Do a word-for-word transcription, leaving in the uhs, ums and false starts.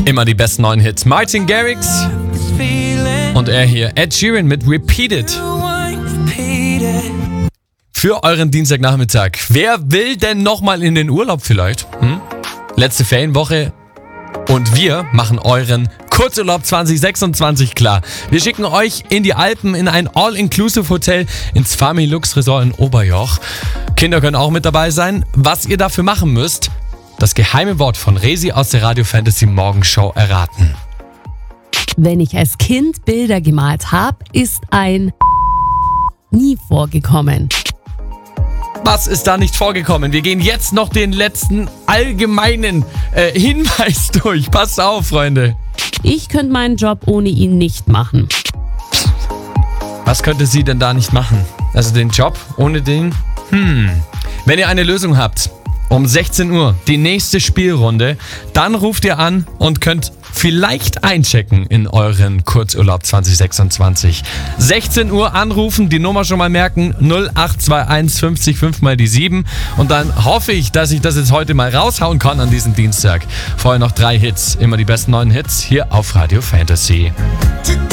Immer die besten neuen Hits. Martin Garrix und er hier, Ed Sheeran mit Repeat It. Für euren Dienstagnachmittag. Wer will denn nochmal in den Urlaub vielleicht? Hm? Letzte Ferienwoche und wir machen euren Kurzurlaub zwanzig sechsundzwanzig klar. Wir schicken euch in die Alpen in ein All-Inclusive-Hotel ins Familux Resort in Oberjoch. Kinder können auch mit dabei sein. Was ihr dafür machen müsst, das geheime Wort von Resi aus der Radio Fantasy Morgenshow erraten. Wenn ich als Kind Bilder gemalt habe, ist ein nie vorgekommen. Was ist da nicht vorgekommen? Wir gehen jetzt noch den letzten allgemeinen äh, Hinweis durch. Passt auf, Freunde. Ich könnte meinen Job ohne ihn nicht machen. Was könnte sie denn da nicht machen? Also den Job ohne den? Hm. Wenn ihr eine Lösung habt, um sechzehn Uhr die nächste Spielrunde, dann ruft ihr an und könnt vielleicht einchecken in euren Kurzurlaub zwanzig sechsundzwanzig. sechzehn Uhr anrufen, die Nummer schon mal merken, null acht zwei eins fünfzig fünf mal die sieben. Und dann hoffe ich, dass ich das jetzt heute mal raushauen kann an diesem Dienstag. Vorher noch drei Hits, immer die besten neuen Hits hier auf Radio Fantasy.